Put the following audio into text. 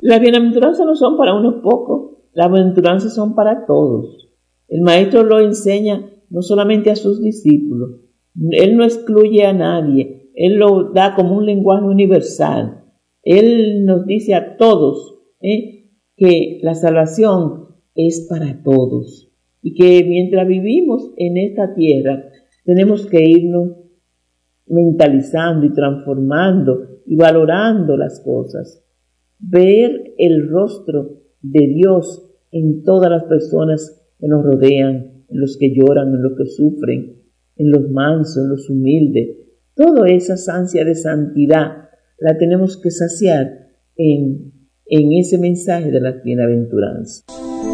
Las bienaventuranzas no son para unos pocos, las bienaventuranzas son para todos. El Maestro lo enseña no solamente a sus discípulos, Él no excluye a nadie, Él lo da como un lenguaje universal. Él nos dice a todos que la salvación es para todos y que mientras vivimos en esta tierra tenemos que irnos mentalizando y transformando y valorando las cosas. Ver el rostro de Dios en todas las personas que nos rodean, en los que lloran, en los que sufren, en los mansos, en los humildes. Toda esa ansia de santidad la tenemos que saciar en ese mensaje de las bienaventuranzas.